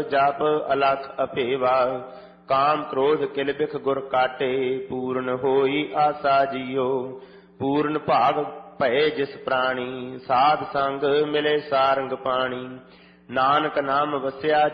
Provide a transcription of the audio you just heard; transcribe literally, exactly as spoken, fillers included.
ਜਪ ਅਲਖ ਅਭੇਵਾ। ਕਾਮ ਕ੍ਰੋਧ ਕਿਲ ਬਿਖ ਗੁਰ ਕਾਟੇ, ਪੂਰਨ ਹੋਈ ਆਸਾ ਜੀਓ। ਪੂਰਨ ਭਾਗ ਭਏ ਜਿਸ ਪ੍ਰਾਣੀ, ਸਾਧ ਸੰਗ ਮਿਲੇ ਸਾਰੰਗ ਪਾਣੀ। ਨਾਨਕ ਨਾਮ ਵਸਿਆ